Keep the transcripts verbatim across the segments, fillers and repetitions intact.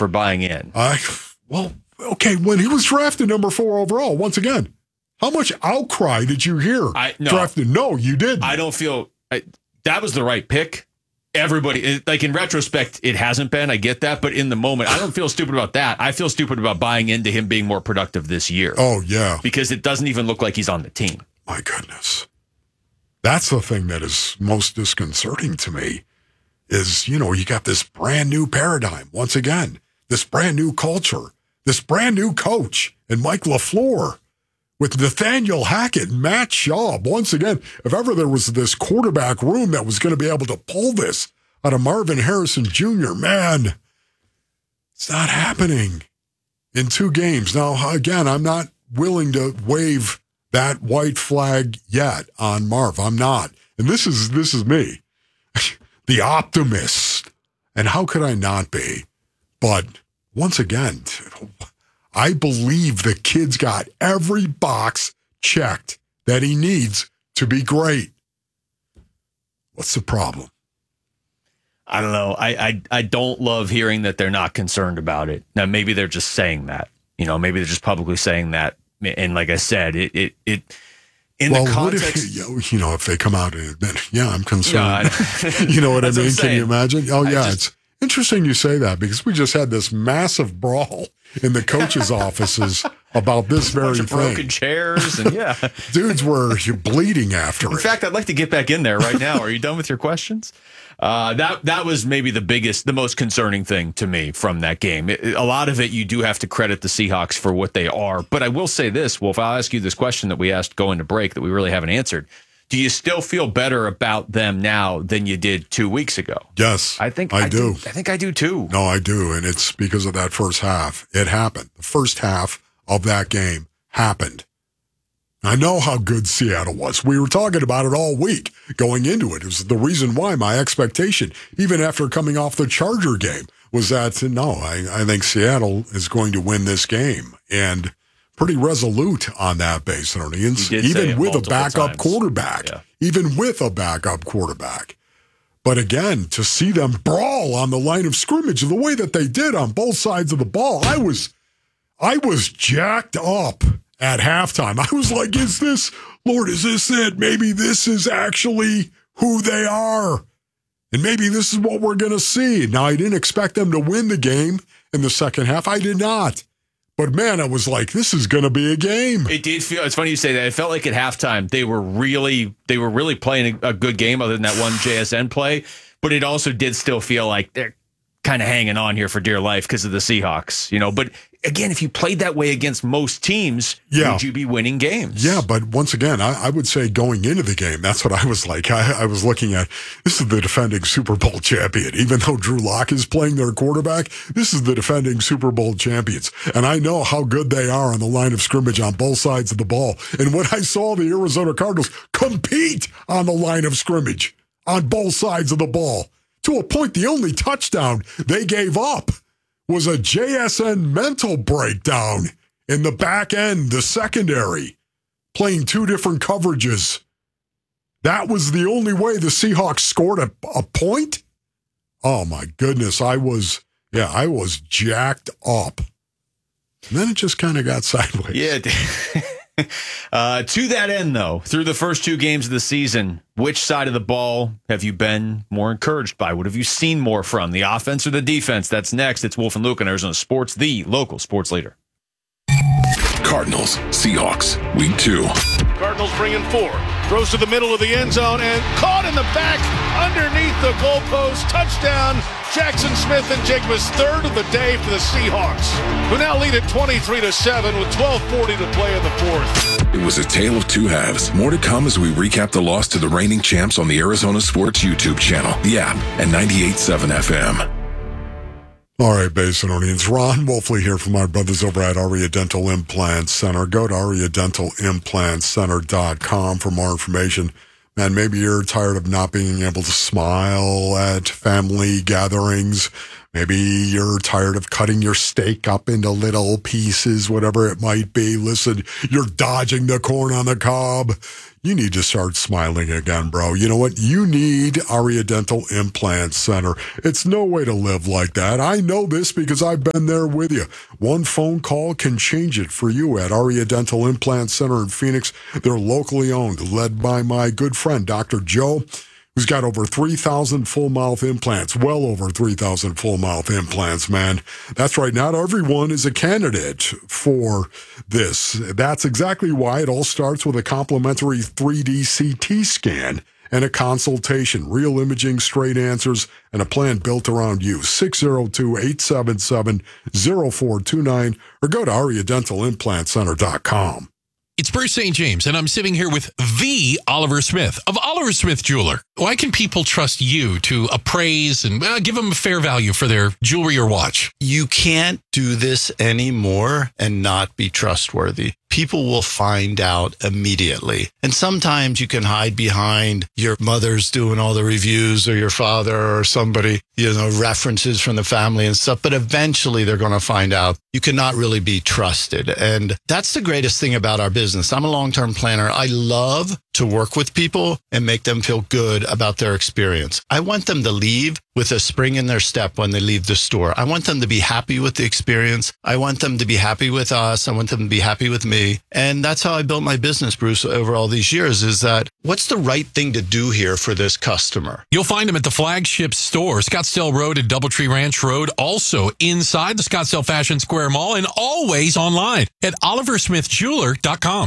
for buying in. I well, okay, when he was drafted number four overall, once again, how much outcry did you hear? I no, drafted? No, you didn't. I don't feel I, that was the right pick. Everybody, like in retrospect, it hasn't been. I get that, but in the moment, I don't feel stupid about that. I feel stupid about buying into him being more productive this year. Oh yeah, because it doesn't even look like he's on the team. My goodness, that's the thing that is most disconcerting to me. Is, you know, you got this brand new paradigm once again, this brand new culture, this brand new coach, and Mike LaFleur. With Nathaniel Hackett and Matt Schaub, once again, if ever there was this quarterback room that was going to be able to pull this out of Marvin Harrison Junior, man, it's not happening in two games. Now, again, I'm not willing to wave that white flag yet on Marv. I'm not. And this is this is me, the optimist. And how could I not be? But once again, I believe the kid's got every box checked that he needs to be great. What's the problem? I don't know. I, I I don't love hearing that they're not concerned about it. Now, maybe they're just saying that. You know, maybe they're just publicly saying that. And like I said, it it, it in well, the context... What if, you know, if they come out and admit, yeah, I'm concerned. Yeah, I, you know what I mean? What Can you imagine? Oh, yeah, just, it's interesting you say that because we just had this massive brawl in the coaches' offices about this very bunch of thing. Broken chairs and yeah, dudes were bleeding after in it. In fact, I'd like to get back in there right now. Are you done with your questions? Uh, that that was maybe the biggest, the most concerning thing to me from that game. It, a lot of it, you do have to credit the Seahawks for what they are. But I will say this, Wolf. I'll ask you this question that we asked going to break that we really haven't answered. Do you still feel better about them now than you did two weeks ago? Yes, I think I, I do. do. I think I do too. No, I do, and it's because of that first half. It happened. The first half of that game happened. I know how good Seattle was. We were talking about it all week going into it. It was the reason why my expectation, even after coming off the Charger game, was that, no, I, I think Seattle is going to win this game. And pretty resolute on that base, even with a backup times. quarterback. Yeah. Even with a backup quarterback. But again, to see them brawl on the line of scrimmage the way that they did on both sides of the ball, I was, I was jacked up at halftime. I was like, is this, Lord, is this it? Maybe this is actually who they are. And maybe this is what we're going to see. Now, I didn't expect them to win the game in the second half. I did not. But, man, I was like, this is going to be a game. It did feel, it's funny you say that. It felt like at halftime they were really, they were really playing a, a good game other than that one J S N play. But it also did still feel like they're kind of hanging on here for dear life because of the Seahawks, you know. But again, if you played that way against most teams, yeah. would you be winning games? Yeah, but once again, I, I would say going into the game, that's what I was like. I, I was looking at, this is the defending Super Bowl champion. Even though Drew Lock is playing their quarterback, this is the defending Super Bowl champions. And I know how good they are on the line of scrimmage on both sides of the ball. And when I saw the Arizona Cardinals compete on the line of scrimmage on both sides of the ball, to a point, the only touchdown they gave up was a J S N mental breakdown in the back end, the secondary, playing two different coverages. That was the only way the Seahawks scored a, a point? Oh, my goodness. I was, yeah, I was jacked up. And then it just kind of got sideways. Yeah. Uh, to that end, though, through the first two games of the season, which side of the ball have you been more encouraged by? What have you seen more from, the offense or the defense? That's next. It's Wolf and Luke on Arizona Sports, the local sports leader. Cardinals, Seahawks, week two. Cardinals bringing four. Throws to the middle of the end zone and caught in the back underneath the goalpost. Touchdown, Jackson Smith and Jacobs, third of the day for the Seahawks, who now lead at twenty-three to seven with twelve forty to play in the fourth. It was a tale of two halves. More to come as we recap the loss to the reigning champs on the Arizona Sports YouTube channel, the app, and ninety-eight point seven F M. All right, Basinonians. Ron Wolfley here from our brothers over at Aria Dental Implant Center. Go to aria dental implant center dot com for more information. Man, maybe you're tired of not being able to smile at family gatherings. Maybe you're tired of cutting your steak up into little pieces, whatever it might be. Listen, you're dodging the corn on the cob. you need to start smiling again, bro. You know what? You need Aria Dental Implant Center. It's no way to live like that. I know this because I've been there with you. One phone call can change it for you at Aria Dental Implant Center in Phoenix. They're locally owned, led by my good friend, Doctor Joe, who's got over three thousand full mouth implants, well over three thousand full mouth implants, man. That's right. Not everyone is a candidate for this. That's exactly why it all starts with a complimentary three D C T scan and a consultation, real imaging, straight answers, and a plan built around you. six oh two, eight seven seven, oh four two nine or go to aria dental implant center dot com. It's Bruce Saint James, and I'm sitting here with the Oliver Smith of Oliver Smith Jeweler. Why can people trust you to appraise and uh, give them a fair value for their jewelry or watch? You can't do this anymore and not be trustworthy. People will find out immediately. And sometimes you can hide behind your mother's doing all the reviews or your father or somebody, you know, references from the family and stuff. But eventually they're going to find out you cannot really be trusted. And that's the greatest thing about our business. I'm a long-term planner. I love to work with people and make them feel good about their experience. I want them to leave with a spring in their step when they leave the store. I want them to be happy with the experience. I want them to be happy with us. I want them to be happy with me. And that's how I built my business, Bruce, over all these years, is that what's the right thing to do here for this customer? You'll find them at the flagship store, Scottsdale Road and Doubletree Ranch Road, also inside the Scottsdale Fashion Square Mall, and always online at oliver smith jeweler dot com.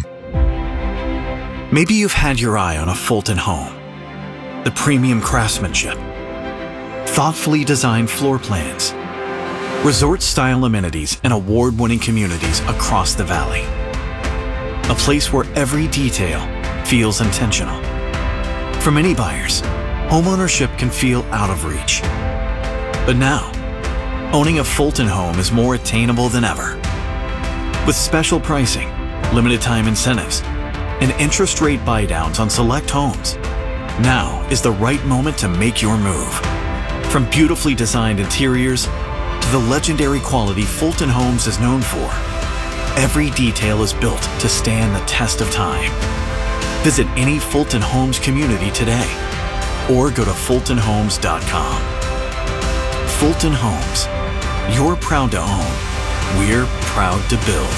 Maybe you've had your eye on a Fulton home. The premium craftsmanship, thoughtfully designed floor plans, resort-style amenities, and award-winning communities across the valley. A place where every detail feels intentional. For many buyers, homeownership can feel out of reach. But now, owning a Fulton home is more attainable than ever. With special pricing, limited time incentives, and interest rate buydowns on select homes, now is the right moment to make your move. From beautifully designed interiors to the legendary quality Fulton Homes is known for, every detail is built to stand the test of time. Visit any Fulton Homes community today or go to fulton homes dot com. Fulton Homes. You're proud to own. We're proud to build.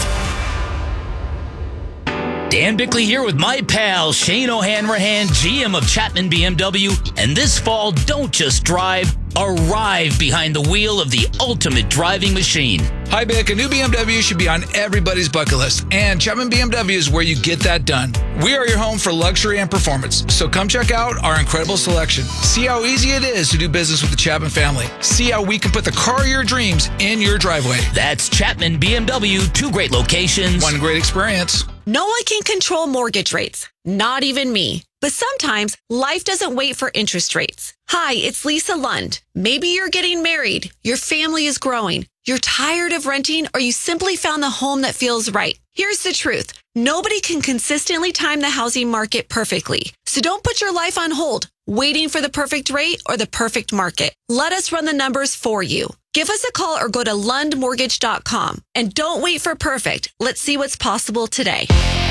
Dan Bickley here with my pal Shane O'Hanrahan, G M of Chapman B M W. And this fall, don't just drive, arrive behind the wheel of the ultimate driving machine. Hi, Bick. A new B M W should be on everybody's bucket list, and Chapman B M W is where you get that done. We are your home for luxury and performance, so come check out our incredible selection. See how easy it is to do business with the Chapman family. See how we can put the car of your dreams in your driveway. That's Chapman B M W, two great locations. One great experience. No one can control mortgage rates, not even me. But sometimes life doesn't wait for interest rates. Hi, it's Lisa Lund. Maybe you're getting married, your family is growing, you're tired of renting, or you simply found the home that feels right. Here's the truth. Nobody can consistently time the housing market perfectly. So don't put your life on hold, waiting for the perfect rate or the perfect market. Let us run the numbers for you. Give us a call or go to lund mortgage dot com. And don't wait for perfect. Let's see what's possible today.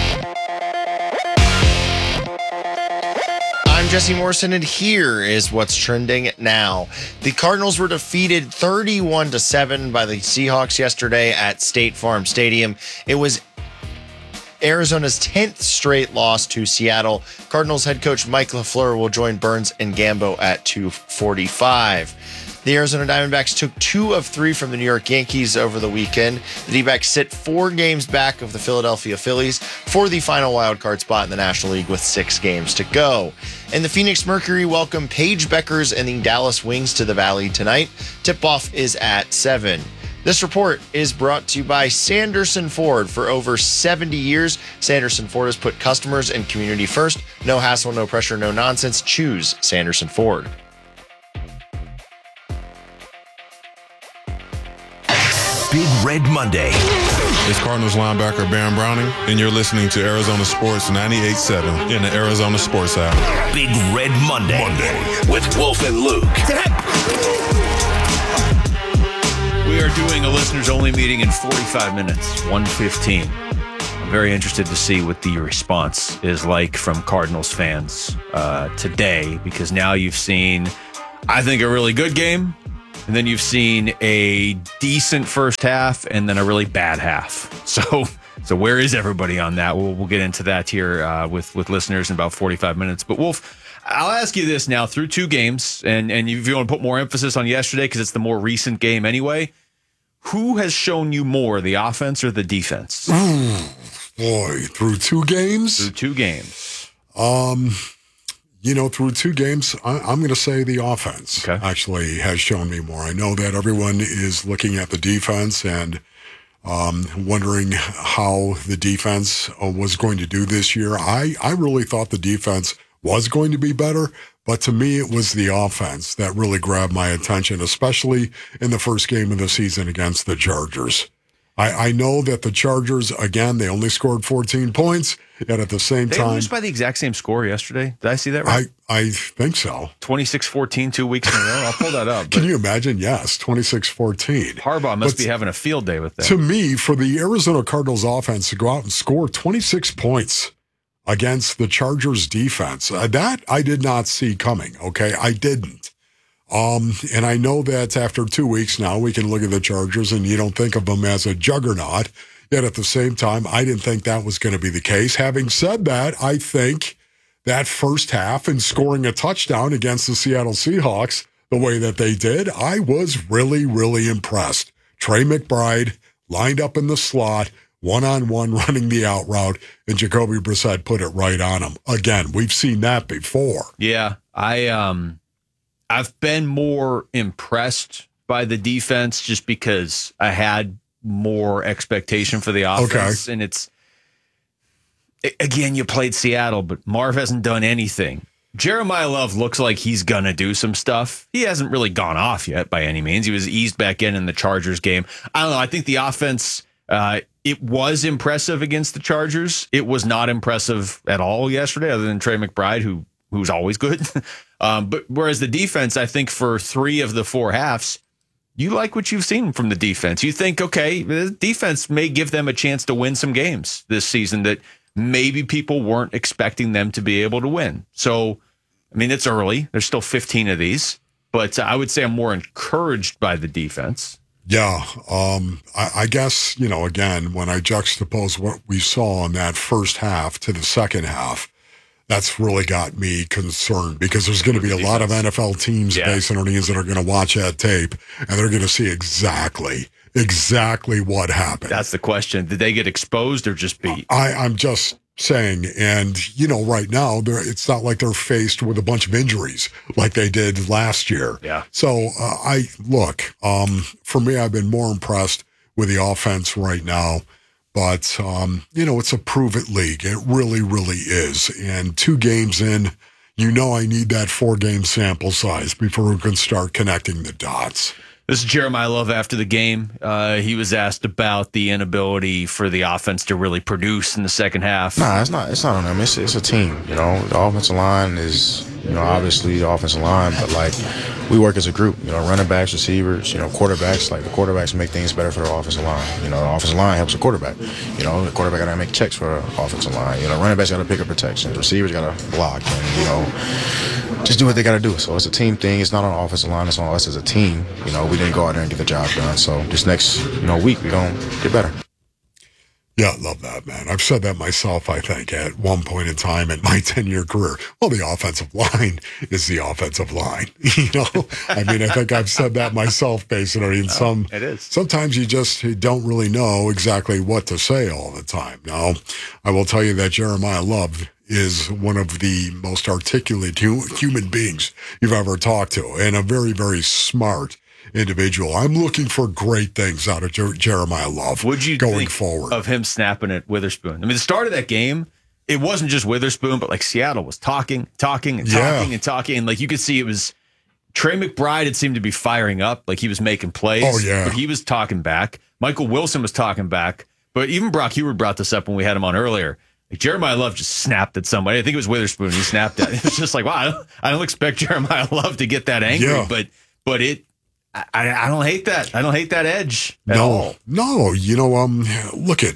I'm Jesse Morrison, and here is what's trending now. The Cardinals were defeated thirty-one to seven by the Seahawks yesterday at State Farm Stadium. It was Arizona's tenth straight loss to Seattle. Cardinals head coach Mike LaFleur will join Burns and Gambo at two forty-five. The Arizona Diamondbacks took two of three from the New York Yankees over the weekend. The D-backs sit four games back of the Philadelphia Phillies for the final wildcard spot in the National League with six games to go. And the Phoenix Mercury welcome Paige Beckers and the Dallas Wings to the Valley tonight. Tip-off is at seven. This report is brought to you by Sanderson Ford. For over seventy years, Sanderson Ford has put customers and community first. No hassle, no pressure, no nonsense. Choose Sanderson Ford. Big Red Monday. It's Cardinals linebacker Baron Browning, and you're listening to Arizona Sports ninety-eight point seven in the Arizona Sports app. Big Red Monday, Monday. with Wolf and Luke. We are doing a listeners-only meeting in forty-five minutes, one fifteen. I'm very interested to see what the response is like from Cardinals fans uh, today, because now you've seen, I think, a really good game, and then you've seen a decent first half, and then a really bad half. So, so where is everybody on that? We'll we'll get into that here uh, with with listeners in about forty-five minutes. But Wolf, I'll ask you this now: through two games, and and if you want to put more emphasis on yesterday because it's the more recent game anyway, who has shown you more, the offense or the defense? Boy, through two games? Through two games. Um, you know, through two games, I, I'm going to say the offense okay. actually has shown me more. I know that everyone is looking at the defense and um, wondering how the defense uh, was going to do this year. I, I really thought the defense was going to be better, but to me, it was the offense that really grabbed my attention, especially in the first game of the season against the Chargers. I, I know that the Chargers, again, they only scored fourteen points, yet at the same they time... They lose by the exact same score yesterday. Did I see that right? I, I think so. twenty-six fourteen, two weeks in a row. I'll pull that up. Can you imagine? Yes, twenty-six fourteen. Harbaugh must but be having a field day with that. To me, for the Arizona Cardinals offense to go out and score twenty-six points against the Chargers defense, uh, that I did not see coming, okay? I didn't. Um, and I know that after two weeks now, we can look at the Chargers and you don't think of them as a juggernaut. Yet at the same time, I didn't think that was going to be the case. Having said that, I think that first half and scoring a touchdown against the Seattle Seahawks the way that they did, I was really, really impressed. Trey McBride lined up in the slot, one-on-one running the out route, and Jacoby Brissett put it right on him. Again, we've seen that before. Yeah, I... um. I've been more impressed by the defense just because I had more expectation for the offense. Okay. And it's, again, you played Seattle, but Marv hasn't done anything. Jeremiah Love looks like he's going to do some stuff. He hasn't really gone off yet by any means. He was eased back in in the Chargers game. I don't know. I think the offense, uh, it was impressive against the Chargers. It was not impressive at all yesterday, other than Trey McBride, who who's always good. um, but whereas the defense, I think for three of the four halves, you like what you've seen from the defense. You think, okay, the defense may give them a chance to win some games this season that maybe people weren't expecting them to be able to win. So, I mean, it's early. There's still fifteen of these, but I would say I'm more encouraged by the defense. Yeah, um, I, I guess, you know, again, when I juxtapose what we saw in that first half to the second half, that's really got me concerned because there's going to be a lot of N F L teams, yeah. based on earnings, that are going to watch that tape, and they're going to see exactly, exactly what happened. That's the question. Did they get exposed or just beat? I, I'm just saying, and, you know, right now, they're, it's not like they're faced with a bunch of injuries like they did last year. Yeah. So, uh, I, look, um, for me, I've been more impressed with the offense right now. But, um, you know, it's a prove-it league. It really, really is. And two games in, you know I need that four-game sample size before we can start connecting the dots. This is Jeremiah Love after the game. Uh, he was asked about the inability for the offense to really produce in the second half. Nah, it's not. It's not on them. It's it's a team. You know, the offensive line is, you know, obviously the offensive line, but like we work as a group. You know, running backs, receivers, you know, quarterbacks. Like the quarterbacks make things better for the offensive line. You know, the offensive line helps the quarterback. You know, the quarterback got to make checks for the offensive line. You know, running backs got to pick up protection. The receivers got to block. And, you know, just do what they got to do. So it's a team thing. It's not on the offensive line. It's on us as a team. You know, we didn't go out there and get the job done. So this next, you know, week, we're going to get better. Yeah, I love that, man. I've said that myself, I think, at one point in time in my ten-year career. Well, the offensive line is the offensive line. You know, I mean, I think I've said that myself, basically. And some, it is. Sometimes you just don't really know exactly what to say all the time. Now, I will tell you that Jeremiah Love is one of the most articulate hu- human beings you've ever talked to, and a very, very smart individual. I'm looking for great things out of Jer- Jeremiah Love. Would you going think forward of him snapping at Witherspoon? I mean, the start of that game, it wasn't just Witherspoon, but like Seattle was talking, talking, and talking, Yeah. and talking, and like you could see it was Trey McBride. It seemed to be firing up, like he was making plays. Oh, yeah. But he was talking back. Michael Wilson was talking back. But even Brock Heward brought this up when we had him on earlier. Like Jeremiah Love just snapped at somebody. I think it was Witherspoon. He snapped at. It was just like, wow, I don't, I don't expect Jeremiah Love to get that angry, Yeah. but but it. I, I don't hate that. I don't hate that edge at no, all. no. You know, um, look at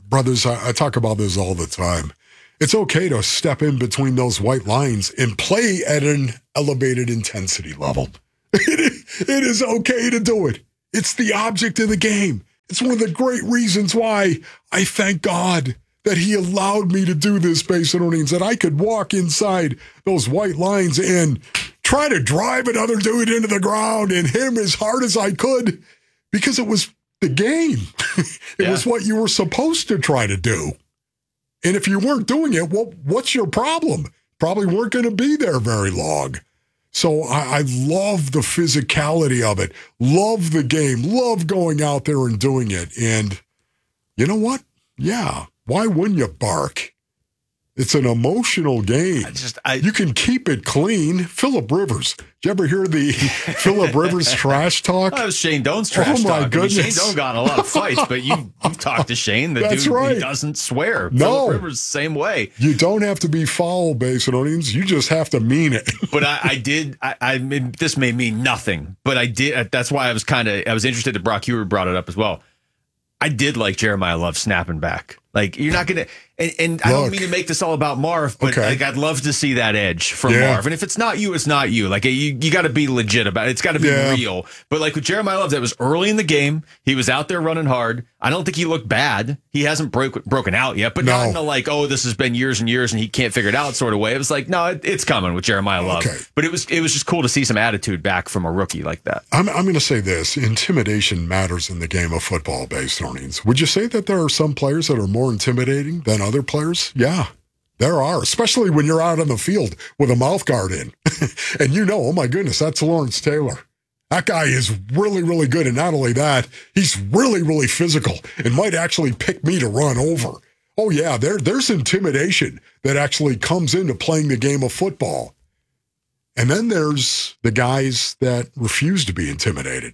brothers, I, I talk about this all the time. It's okay to step in between those white lines and play at an elevated intensity level. It is, it is okay to do it. It's the object of the game. It's one of the great reasons why I thank God that he allowed me to do this, Basinonians, that I could walk inside those white lines and try to drive another dude into the ground and hit him as hard as I could because it was the game. It Yeah. was what you were supposed to try to do. And if you weren't doing it, well, what's your problem? Probably weren't going to be there very long. So I, I love the physicality of it, love the game, love going out there and doing it. And you know what? Yeah, why wouldn't you bark? It's an emotional game. I just, I, you can keep it clean. Phillip Rivers. Did you ever hear the Phillip Rivers trash talk? That was Shane Doan's trash Oh, my talk. I mean, goodness. Shane Doan got in a lot of fights, but you, you've talked to Shane. The That's dude right. he doesn't swear. No. Phillip Rivers, same way. You don't have to be foul, Basinonians. You just have to mean it. But I, I did. I, I mean, this may mean nothing, but I did. That's why I was kind of. I was interested that Brock Huard brought it up as well. I did like Jeremiah Love snapping back. Like you're not gonna. And, and I don't Look. mean to make this all about Marv, but Okay. like I'd love to see that edge from Yeah. Marv. And if it's not you, it's not you. Like you, you got to be legit about it. It's got to be Yeah. real. But like with Jeremiah Love, that was early in the game. He was out there running hard. I don't think he looked bad. He hasn't broke, broken out yet, but not No. in the like, oh, this has been years and years and he can't figure it out sort of way. It was like, no, it, it's coming with Jeremiah Love. Okay. But it was it was just cool to see some attitude back from a rookie like that. I'm, I'm going to say this. Intimidation matters in the game of football, Basinonians. Would you say that there are some players that are more intimidating than other players? Yeah, there are, especially when you're out on the field with a mouth guard in. And you know, oh my goodness, that's Lawrence Taylor. That guy is really, really good. And not only that, he's really, really physical and might actually pick me to run over. Oh yeah, there, there's intimidation that actually comes into playing the game of football. And then there's the guys that refuse to be intimidated.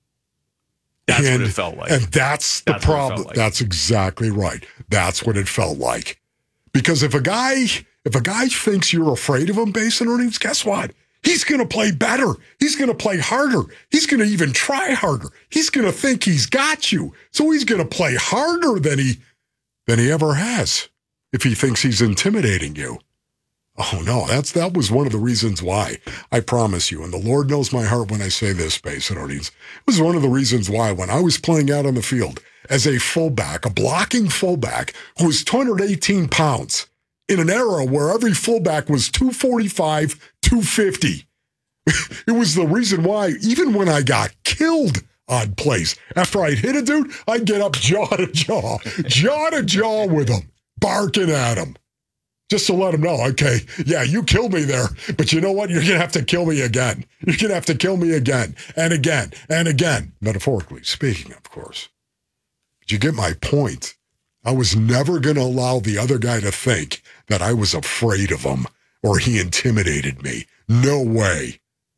That's and, what it felt like. And that's the That's what it problem. felt like. That's exactly right. That's what it felt like. Because if a guy, if a guy thinks you're afraid of him, Basinonians, guess what? He's going to play better. He's going to play harder. He's going to even try harder. He's going to think he's got you. So he's going to play harder than he than he ever has if he thinks he's intimidating you. Oh no, that's that was one of the reasons why. I promise you, and the Lord knows my heart when I say this, Basinonians. It was one of the reasons why when I was playing out on the field as a fullback, a blocking fullback who was two hundred eighteen pounds in an era where every fullback was two forty-five, two fifty. It was the reason why even when I got killed on plays, after I'd hit a dude, I'd get up jaw to jaw, jaw to jaw with him, barking at him. Just to let him know, okay, yeah, you killed me there, but you know what? You're going to have to kill me again. You're going to have to kill me again and again and again, metaphorically speaking, of course. But you get my point. I was never going to allow the other guy to think that I was afraid of him or he intimidated me. No way.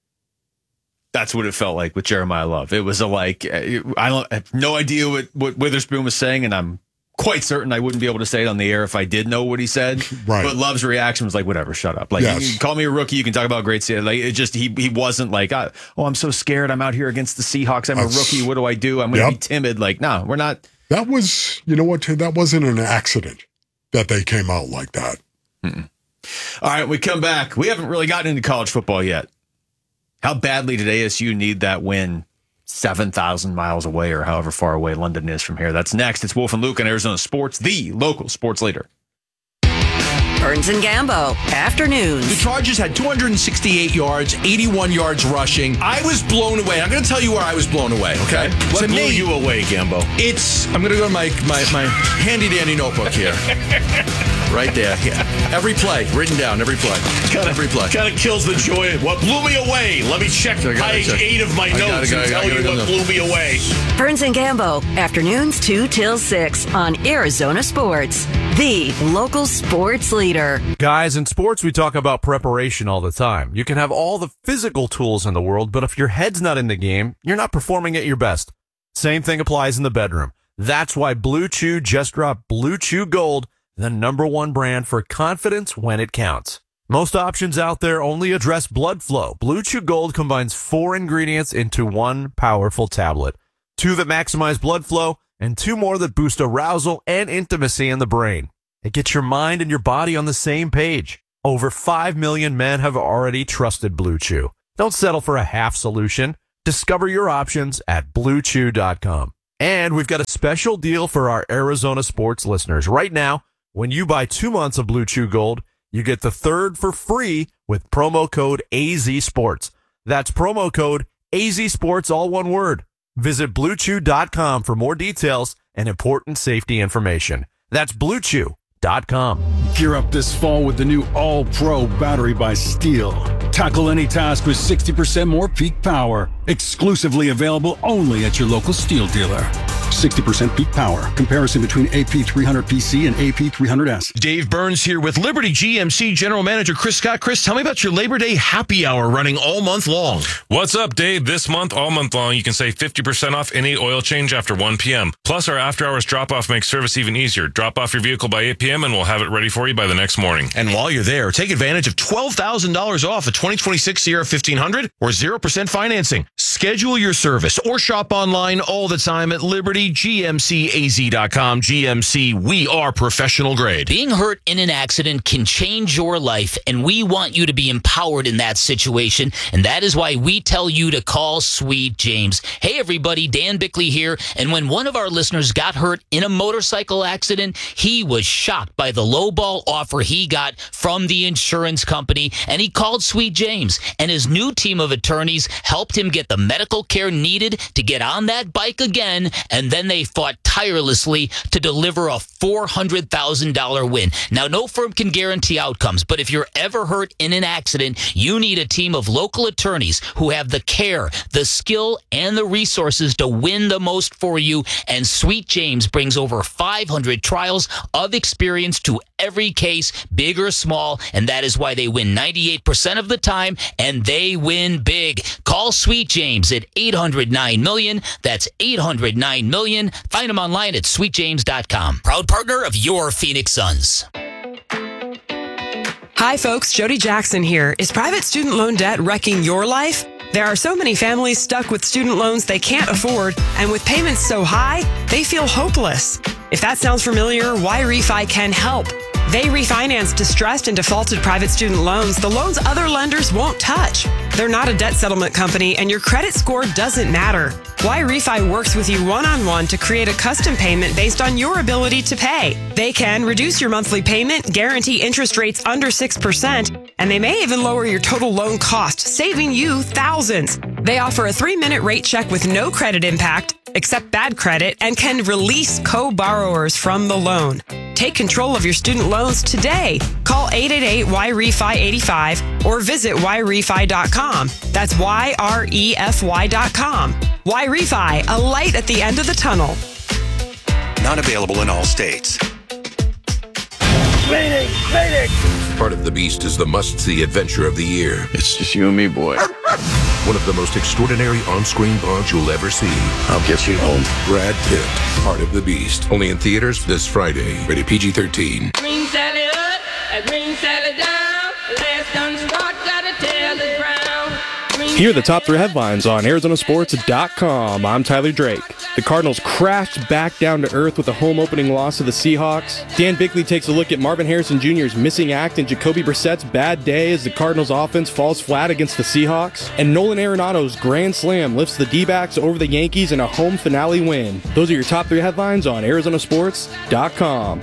That's what it felt like with Jeremiah Love. It was a like, I don't I have no idea what, what Witherspoon was saying, and I'm quite certain I wouldn't be able to say it on the air if I did know what he said. Right. But Love's reaction was like, whatever, shut up. Like, Yes. you can call me a rookie. You can talk about great Seattle. Like, it just, he he wasn't like, oh, I'm so scared. I'm out here against the Seahawks. I'm That's- a rookie. What do I do? I'm going to Yep. be timid. Like, no, we're not. That was, you know what? That wasn't an accident that they came out like that. Mm-mm. All right, we come back. We haven't really gotten into college football yet. How badly did A S U need that win seven thousand miles away or however far away London is from here? That's next. It's Wolf and Luke on Arizona Sports, the local sports leader. Burns and Gambo, afternoons. The Chargers had two hundred sixty-eight yards, eighty-one yards rushing. I was blown away. I'm going to tell you where I was blown away, okay? What To blew me, you away, Gambo? It's, I'm going to go to my, my, my handy-dandy notebook here. Right there. Yeah. Every play, written down, every play. Kinda, every play. Kind of kills the joy. What blew me away? Let me check I gotta page check. eight of my I gotta notes go, and I tell gotta you go, what no. blew me away. Burns and Gambo, afternoons two till six on Arizona Sports, the local sports leader. Guys, in sports, we talk about preparation all the time. You can have all the physical tools in the world, but if your head's not in the game, you're not performing at your best. Same thing applies in the bedroom. That's why Blue Chew just dropped Blue Chew Gold, the number one brand for confidence when it counts. Most options out there only address blood flow. Blue Chew Gold combines four ingredients into one powerful tablet. Two that maximize blood flow and two more that boost arousal and intimacy in the brain. It gets your mind and your body on the same page. Over five million men have already trusted Blue Chew. Don't settle for a half solution. Discover your options at blue chew dot com. And we've got a special deal for our Arizona sports listeners. Right now, when you buy two months of Blue Chew Gold, you get the third for free with promo code A Z Sports. That's promo code A Z Sports, all one word. Visit blue chew dot com for more details and important safety information. That's blue chew dot com. Gear up this fall with the new All-Pro battery by Steel. Tackle any task with sixty percent more peak power. Exclusively available only at your local Steel dealer. sixty percent peak power. Comparison between A P three hundred P C and A P three hundred S. Dave Burns here with Liberty G M C General Manager Chris Scott. Chris, tell me about your Labor Day happy hour running all month long. What's up, Dave? This month, all month long, you can save fifty percent off any oil change after one p.m. Plus, our after-hours drop-off makes service even easier. Drop off your vehicle by eight p.m. and we'll have it ready for you by the next morning. And while you're there, take advantage of twelve thousand dollars off a twenty twenty-six Sierra fifteen hundred or zero percent financing. Schedule your service or shop online all the time at Liberty G M C A Z dot com. G M C, we are professional grade. Being hurt in an accident can change your life, and we want you to be empowered in that situation, and that is why we tell you to call Sweet James. Hey, everybody, Dan Bickley here, and when one of our listeners got hurt in a motorcycle accident, he was shocked by the lowball offer he got from the insurance company, and he called Sweet James, and his new team of attorneys helped him get the medical care needed to get on that bike again, and then they fought tirelessly to deliver a four hundred thousand dollars win. Now, no firm can guarantee outcomes, but if you're ever hurt in an accident, you need a team of local attorneys who have the care, the skill, and the resources to win the most for you, and Sweet James brings over five hundred trials of experience to every case, big or small, and that is why they win ninety-eight percent of the time, and they win big. Call Sweet James at eight hundred nine million. That's eight hundred nine million. Find them online at sweet james dot com. Proud partner of your Phoenix Suns. Hi, folks. Jody Jackson here. Is private student loan debt wrecking your life? There are so many families stuck with student loans they can't afford, and with payments so high, they feel hopeless. If that sounds familiar, YRefi can help. They refinance distressed and defaulted private student loans the loans other lenders won't touch. They're not a debt settlement company, and your credit score doesn't matter. YRefi works with you one-on-one to create a custom payment based on your ability to pay. They can reduce your monthly payment, guarantee interest rates under six percent, and they may even lower your total loan cost, saving you thousands. They offer a three-minute rate check with no credit impact, accept bad credit, and can release co-borrowers from the loan. Take control of your student loans today. Call eight eight eight Y R E F I eighty-five or visit Y refi dot com. That's Y R E F Y dot com. YRefi, a light at the end of the tunnel. Not available in all states. Mayday! Mayday! Part of the Beast is the must-see adventure of the year. It's just you and me, boy. One of the most extraordinary on-screen bonds you'll ever see. I'll get you home. Brad Pitt, Part of the Beast. Only in theaters this Friday. Rated P G thirteen. Green Sally up, and green Sally down. Last done start, gotta tell the ground. Here are the top three headlines on Arizona Sports dot com. I'm Tyler Drake. The Cardinals crashed back down to earth with a home opening loss to the Seahawks. Dan Bickley takes a look at Marvin Harrison Junior's missing act and Jacoby Brissett's bad day as the Cardinals offense falls flat against the Seahawks. And Nolan Arenado's grand slam lifts the D-backs over the Yankees in a home finale win. Those are your top three headlines on Arizona Sports dot com.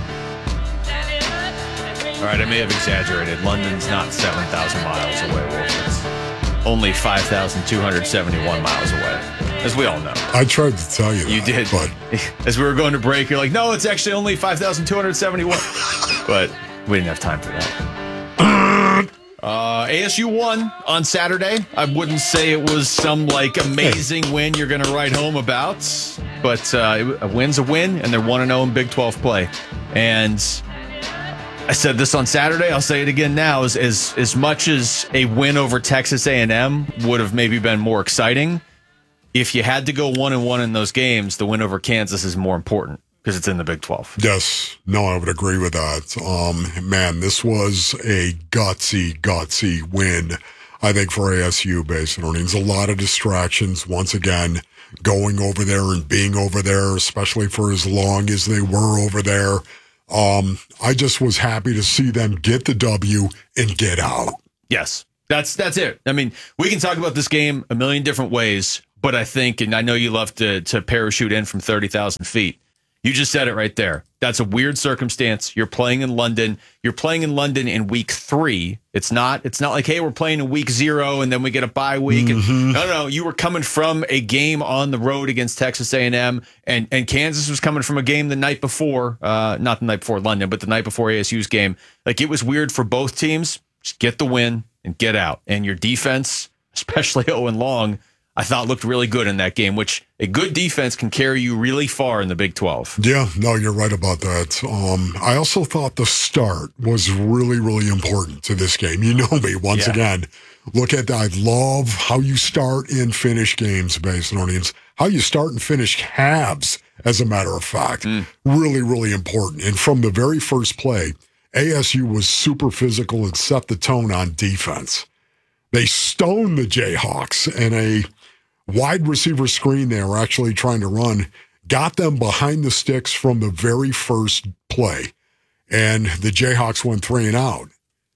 All right, I may have exaggerated. London's not seven thousand miles away, Wolf. It's only five thousand two hundred seventy-one miles away, as we all know. I tried to tell you that. You did. But as we were going to break, you're like, no, it's actually only five thousand two hundred seventy-one. But we didn't have time for that. Uh, A S U won on Saturday. I wouldn't say it was some like amazing win you're going to write home about, but uh, a win's a win, and they're one and oh in Big twelve play. And I said this on Saturday, I'll say it again now, as, as, as much as a win over Texas A and M would have maybe been more exciting, if you had to go one and one in those games, the win over Kansas is more important because it's in the Big twelve. Yes, no, I would agree with that. Um, man, this was a gutsy, gutsy win, I think, for A S U based on earnings. A lot of distractions once again. going over there and being over there, especially for as long as they were over there. Um, I just was happy to see them get the W and get out. Yes, that's that's it. I mean, we can talk about this game a million different ways, but I think, and I know you love to to parachute in from thirty thousand feet. You just said it right there. That's a weird circumstance. You're playing in London. You're playing in London in week three. It's not. It's not like, hey, we're playing in week zero and then we get a bye week. Mm-hmm. And, no, no, you were coming from a game on the road against Texas A and M, and and Kansas was coming from a game the night before. Uh, not the night before London, but the night before A S U's game. Like, it was weird for both teams. Just get the win and get out. And your defense, especially Owen Long, I thought looked really good in that game, which a good defense can carry you really far in the Big twelve. Yeah, no, you're right about that. Um, I also thought the start was really, really important to this game. You know me, once Yeah. again, look at that. I love how you start and finish games, Basinonians. How you start and finish halves, as a matter of fact. Mm. Really, really important. And from the very first play, A S U was super physical and set the tone on defense. They stoned the Jayhawks in a wide receiver screen they were actually trying to run, got them behind the sticks from the very first play, and the Jayhawks went three and out.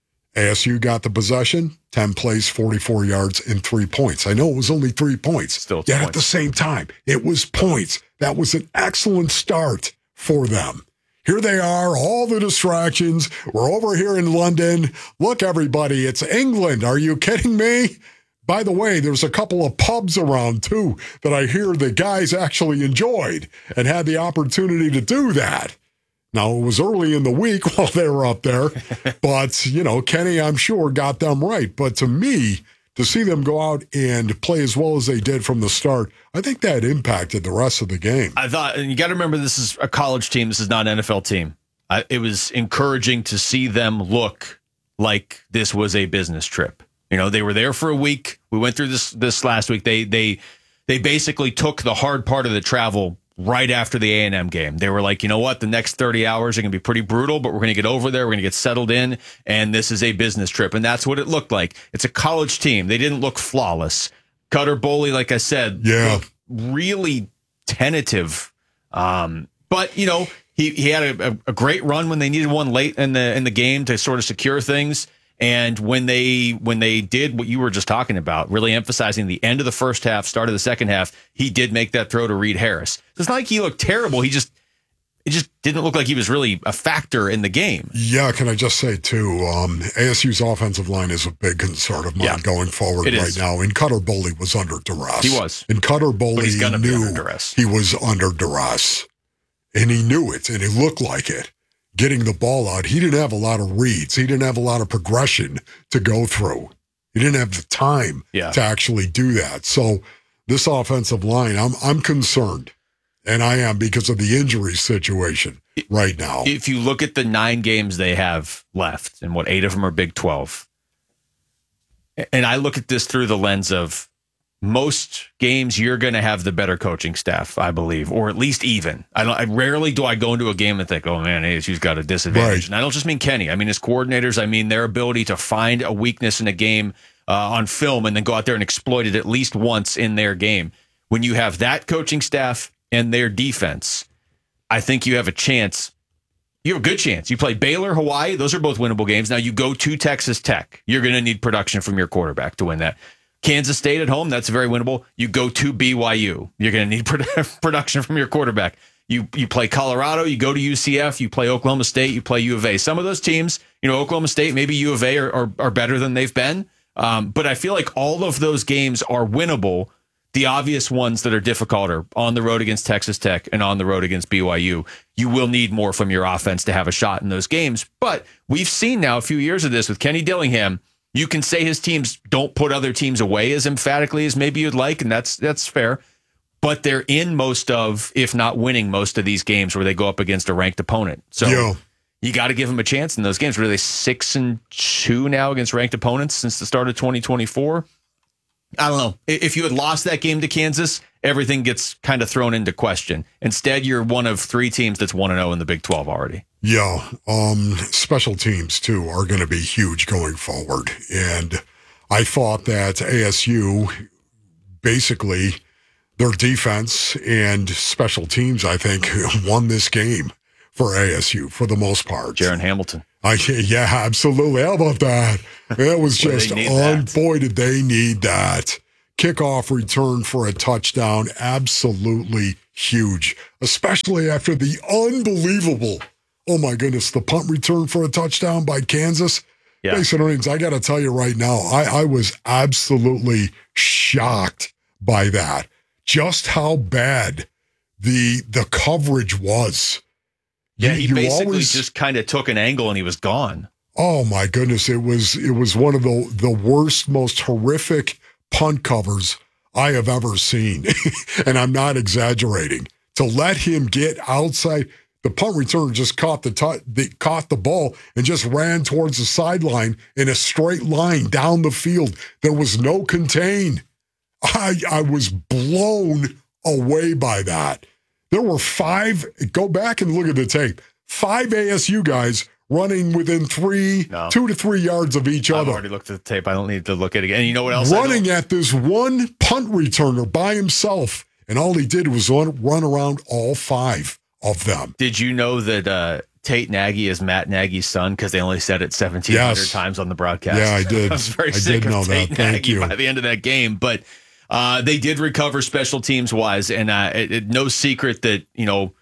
A S U got the possession, ten plays, forty-four yards, and three points. I know it was only three points. Still Yet points. at the same time, it was points. That was an excellent start for them. Here they are, all the distractions. We're over here in London. Look, everybody, it's England. Are you kidding me? By the way, there's a couple of pubs around, too, that I hear the guys actually enjoyed and had the opportunity to do that. Now, it was early in the week while they were up there, but, you know, Kenny, I'm sure, got them right. But to me, to see them go out and play as well as they did from the start, I think that impacted the rest of the game. I thought, and you got to remember, this is a college team. This is not an N F L team. I, it was encouraging to see them look like this was a business trip. You know, they were there for a week. We went through this this last week. They they they basically took the hard part of the travel right after the A and M game. They were like, you know what, the next thirty hours are going to be pretty brutal, but we're going to get over there. We're going to get settled in, and this is a business trip. And that's what it looked like. It's a college team. They didn't look flawless. Cutter Boley, like I said, yeah, looked really tentative. Um, but, you know, he, he had a, a great run when they needed one late in the in the game to sort of secure things. And when they when they did what you were just talking about, really emphasizing the end of the first half, start of the second half, he did make that throw to Reed Harris. It's not like he looked terrible. He just it just didn't look like he was really a factor in the game. Yeah, can I just say, too, um, A S U's offensive line is a big concern of mine Yeah, going forward it right is. now. And Cutter Boley was under duress. He was. And Cutter But he's Boley gonna be knew under duress. he was under duress. And he knew it, and it looked like it. Getting the ball out, he didn't have a lot of reads. He didn't have a lot of progression to go through. He didn't have the time Yeah. to actually do that. So this offensive line, I'm I'm concerned, and I am because of the injury situation right now. If you look at the nine games they have left, and what eight of them are Big twelve, and I look at this through the lens of most games you're going to have the better coaching staff, I believe, or at least even. I don't. I rarely do I go into a game and think, "Oh man, A S U's got a disadvantage." Right. And I don't just mean Kenny. I mean his coordinators. I mean their ability to find a weakness in a game uh, on film and then go out there and exploit it at least once in their game. When you have that coaching staff and their defense, I think you have a chance. You have a good chance. You play Baylor, Hawaii. Those are both winnable games. Now you go to Texas Tech. You're going to need production from your quarterback to win that. Kansas State at home, that's very winnable. You go to B Y U. You're going to need produ- production from your quarterback. You you play Colorado, you go to U C F, you play Oklahoma State, you play U of A. Some of those teams, you know, Oklahoma State, maybe U of A are, are, are better than they've been. Um, but I feel like all of those games are winnable. The obvious ones that are difficult are on the road against Texas Tech and on the road against B Y U. You will need more from your offense to have a shot in those games. But we've seen now a few years of this with Kenny Dillingham. You can say his teams don't put other teams away as emphatically as maybe you'd like, and that's that's fair. But they're in most of, if not winning most of these games where they go up against a ranked opponent. So Yeah. you got to give them a chance in those games. Were they six and two now against ranked opponents since the start of twenty twenty-four? I don't know. If you had lost that game to Kansas, everything gets kind of thrown into question. Instead, you're one of three teams that's one and oh in the Big twelve already. Yeah, um, special teams, too, are going to be huge going forward. And I thought that A S U, basically, their defense and special teams, I think, won this game for A S U for the most part. Jaron Hamilton. I, yeah, absolutely. How about that? That was just on. Boy, did they need that. Kickoff return for a touchdown. Absolutely huge, especially after the unbelievable, oh my goodness, the punt return for a touchdown by Kansas. Yeah. Mason Earnings, I got to tell you right now, I, I was absolutely shocked by that. Just how bad the the coverage was. Yeah, You- he you basically always- just kind of took an angle and he was gone. Oh my goodness, it was it was one of the the worst, most horrific punt covers I have ever seen. And I'm not exaggerating. To let him get outside, the punt returner just caught the, t- the caught the ball and just ran towards the sideline in a straight line down the field. There was no contain. I I was blown away by that. There were five, go back and look at the tape, five A S U guys running within three, No. two to three yards of each I've other. already looked at the tape. I don't need to look at it again. And you know what else? I Running don't- at this one punt returner by himself. And all he did was run, run around all five of them. Did you know that uh, Tate Nagy is Matt Nagy's son? Because they only said it seventeen hundred Yes. times on the broadcast. Yeah, I did. I was very I sick did of know that. Tate Thank Nagy you. by the end of that game. But uh, they did recover special teams wise. And uh, it, it, no secret that, you know,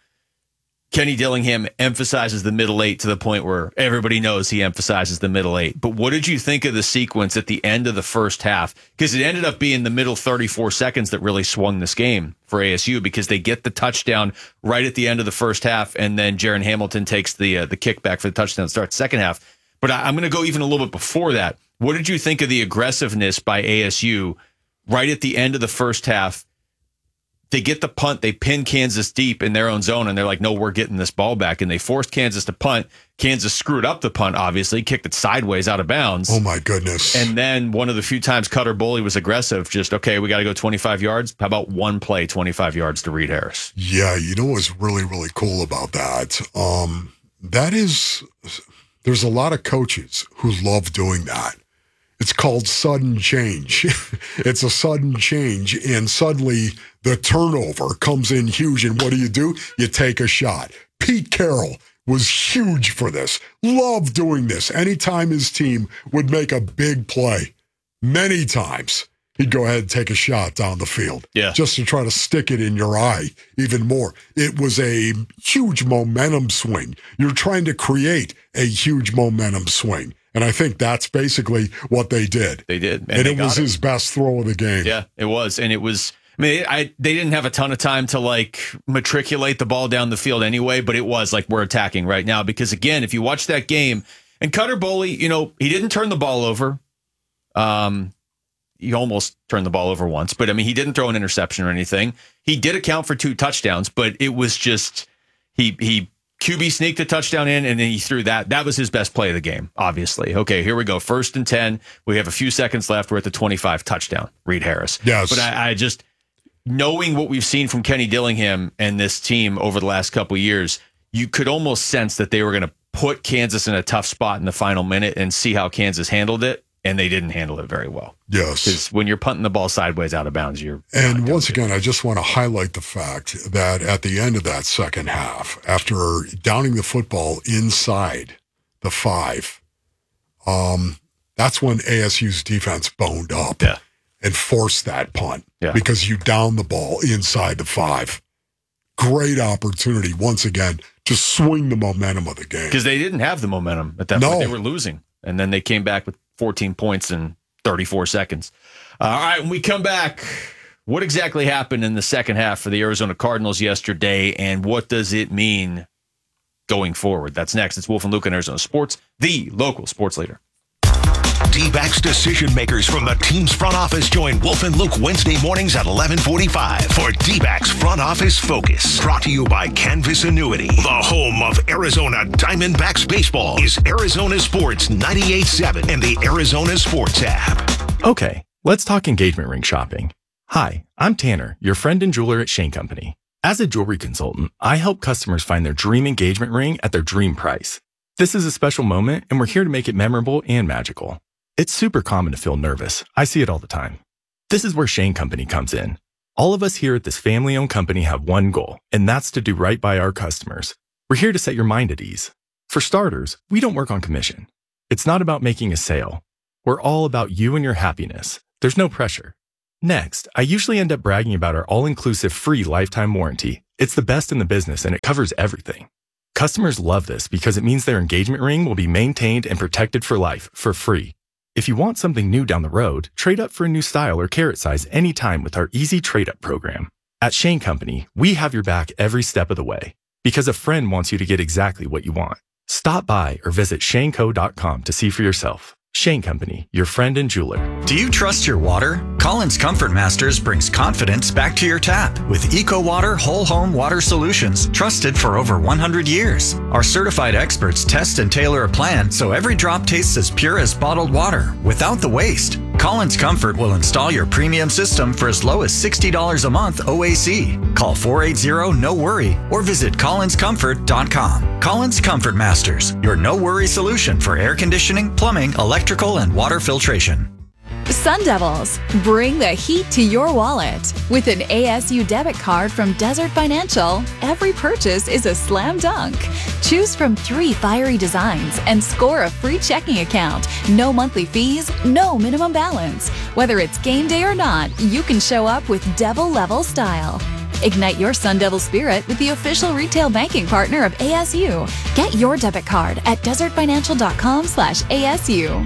Kenny Dillingham emphasizes the middle eight to the point where everybody knows he emphasizes the middle eight. But what did you think of the sequence at the end of the first half? Because it ended up being the middle thirty-four seconds that really swung this game for A S U, because they get the touchdown right at the end of the first half, and then Jaron Hamilton takes the uh, the kickback for the touchdown to start the second half. But I, I'm going to go even a little bit before that. What did you think of the aggressiveness by A S U right at the end of the first half? They get the punt, they pin Kansas deep in their own zone, and they're like, no, we're getting this ball back. And they forced Kansas to punt. Kansas screwed up the punt, obviously, kicked it sideways out of bounds. Oh, my goodness. And then one of the few times Cutter Boley was aggressive, just, okay, we got to go twenty-five yards. How about one play, twenty-five yards to Reed Harris? Yeah, you know what's really, really cool about that? Um, that is, there's a lot of coaches who love doing that. It's called sudden change. It's a sudden change, and suddenly the turnover comes in huge. And what do you do? You take a shot. Pete Carroll was huge for this. Loved doing this. Anytime his team would make a big play, many times he'd go ahead and take a shot down the field. Yeah. Just to try to stick it in your eye even more. It was a huge momentum swing. You're trying to create a huge momentum swing. And I think that's basically what they did. They did. And, they it got was his best throw of the game. Yeah, it was. And it was, I mean, I they didn't have a ton of time to like matriculate the ball down the field anyway, but it was like, we're attacking right now. Because again, if you watch that game, and Cutter Boley, you know, he didn't turn the ball over. Um, he almost turned the ball over once, but I mean, he didn't throw an interception or anything. He did account for two touchdowns, but it was just, he, he, Q B sneaked a touchdown in, and then he threw that. That was his best play of the game, obviously. Okay, here we go. First and ten. We have a few seconds left. We're at the twenty-five, touchdown, Reed Harris. Yes. But I, I just, knowing what we've seen from Kenny Dillingham and this team over the last couple of years, you could almost sense that they were going to put Kansas in a tough spot in the final minute and see how Kansas handled it, and they didn't handle it very well. Yes. Because when you're punting the ball sideways out of bounds, you're And once again, I just want to highlight the fact that at the end of that second half, after downing the football inside the five, um, that's when A S U's defense boned up yeah. and forced that punt Yeah. because you down the ball inside the five. Great opportunity, once again, to swing the momentum of the game. Because they didn't have the momentum at that No. point. They were losing. And then they came back with fourteen points in thirty-four seconds. Uh, all right, when we come back, what exactly happened in the second half for the Arizona Cardinals yesterday, and what does it mean going forward? That's next. It's Wolf and Luke on Arizona Sports, the local sports leader. D-backs decision makers from the team's front office join Wolf and Luke Wednesday mornings at eleven forty-five for D-backs Front Office Focus. Brought to you by Canvas Annuity. The home of Arizona Diamondbacks baseball is Arizona Sports ninety-eight point seven and the Arizona Sports app. Okay, let's talk engagement ring shopping. Hi, I'm Tanner, your friend and jeweler at Shane Company. As a jewelry consultant, I help customers find their dream engagement ring at their dream price. This is a special moment, and we're here to make it memorable and magical. It's super common to feel nervous. I see it all the time. This is where Shane Company comes in. All of us here at this family-owned company have one goal, and that's to do right by our customers. We're here to set your mind at ease. For starters, we don't work on commission. It's not about making a sale. We're all about you and your happiness. There's no pressure. Next, I usually end up bragging about our all-inclusive free lifetime warranty. It's the best in the business and it covers everything. Customers love this because it means their engagement ring will be maintained and protected for life, for free. If you want something new down the road, trade up for a new style or carat size anytime with our easy trade-up program. At Shane Company, we have your back every step of the way because a friend wants you to get exactly what you want. Stop by or visit shane co dot com to see for yourself. Shane Company, your friend and jeweler. Do you trust your water? Collins Comfort Masters brings confidence back to your tap with EcoWater Whole Home Water Solutions, trusted for over one hundred years. Our certified experts test and tailor a plan so every drop tastes as pure as bottled water without the waste. Collins Comfort will install your premium system for as low as sixty dollars a month O A C. Call four eight zero, no worry or visit collins comfort dot com. Collins Comfort Masters, your no-worry solution for air conditioning, plumbing, electrical, and water filtration. Sun Devils, bring the heat to your wallet. With an A S U debit card from Desert Financial, every purchase is a slam dunk. Choose from three fiery designs and score a free checking account. No monthly fees, no minimum balance. Whether it's game day or not, you can show up with Devil level style. Ignite your Sun Devil spirit with the official retail banking partner of A S U. Get your debit card at desert financial dot com slash A S U.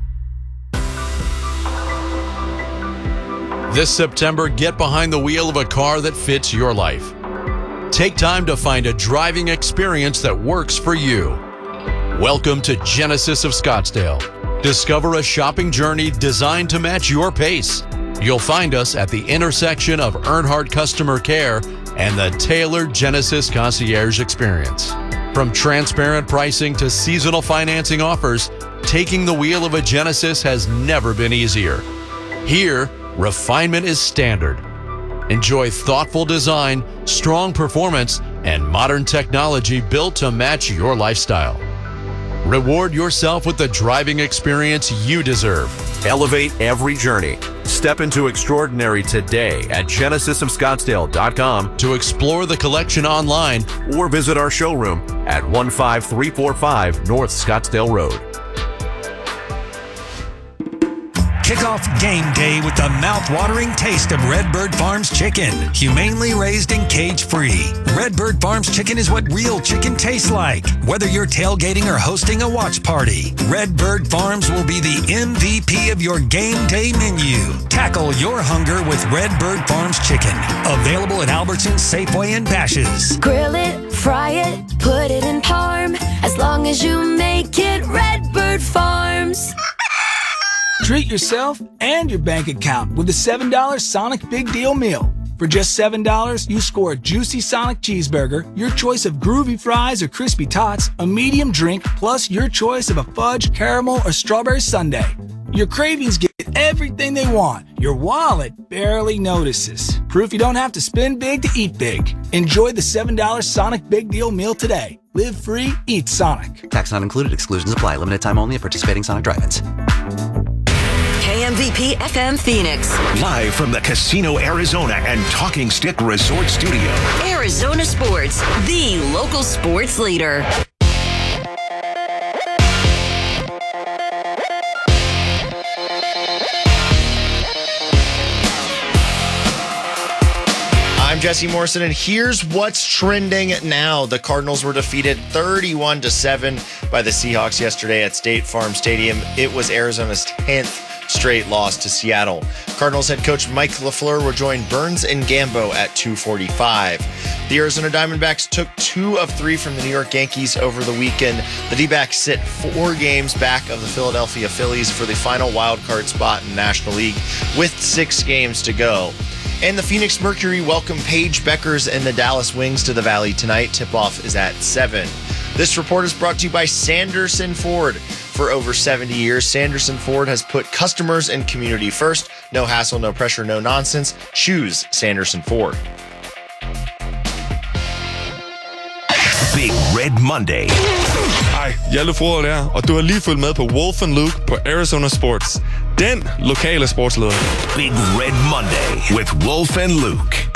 This September, get behind the wheel of a car that fits your life. Take time to find a driving experience that works for you. Welcome to Genesis of Scottsdale. Discover a shopping journey designed to match your pace. You'll find us at the intersection of Earnhardt Customer Care and the tailored Genesis Concierge Experience. From transparent pricing to seasonal financing offers, taking the wheel of a Genesis has never been easier. Here, refinement is standard. Enjoy thoughtful design, strong performance, and modern technology built to match your lifestyle. Reward yourself with the driving experience you deserve. Elevate every journey. Step into extraordinary today at genesis of scottsdale dot com to explore the collection online or visit our showroom at one five three four five North Scottsdale Road. Kick off game day with the mouth-watering taste of Redbird Farms chicken. Humanely raised and cage-free. Redbird Farms chicken is what real chicken tastes like. Whether you're tailgating or hosting a watch party, Redbird Farms will be the M V P of your game day menu. Tackle your hunger with Redbird Farms chicken. Available at Albertsons, Safeway, and Bash's'. Grill it, fry it, put it in parm. As long as you make it Redbird Farms. Treat yourself and your bank account with the seven dollar Sonic Big Deal Meal. For just seven dollars, you score a juicy Sonic cheeseburger, your choice of groovy fries or crispy tots, a medium drink, plus your choice of a fudge, caramel, or strawberry sundae. Your cravings get everything they want. Your wallet barely notices. Proof you don't have to spend big to eat big. Enjoy the seven dollar Sonic Big Deal Meal today. Live free, eat Sonic. Tax not included. Exclusions apply. Limited time only at participating Sonic drive-ins. K M V P F M Phoenix. Live from the Casino Arizona and Talking Stick Resort Studio. Arizona Sports, the local sports leader. I'm Jesse Morrison, and here's what's trending now. The Cardinals were defeated thirty-one to seven by the Seahawks yesterday at State Farm Stadium. It was Arizona's tenth straight loss to Seattle. Cardinals head coach Mike LaFleur will join Burns and Gambo at two forty-five. The Arizona Diamondbacks took two of three from the New York Yankees over the weekend. The D-backs sit four games back of the Philadelphia Phillies for the final wild card spot in the National League with six games to go. And the Phoenix Mercury welcome Paige Beckers and the Dallas Wings to the Valley tonight. Tip-off is at seven. This report is brought to you by Sanderson Ford. For over seventy years, Sanderson Ford has put customers and community first. No hassle, no pressure, no nonsense. Choose Sanderson Ford. Big Red Monday. Hej, Jalle Froholt her, og du har lige fulgt med på Wolf and Luke på Arizona Sports. Den lokale sportsleder. Big Red Monday with Wolf and Luke.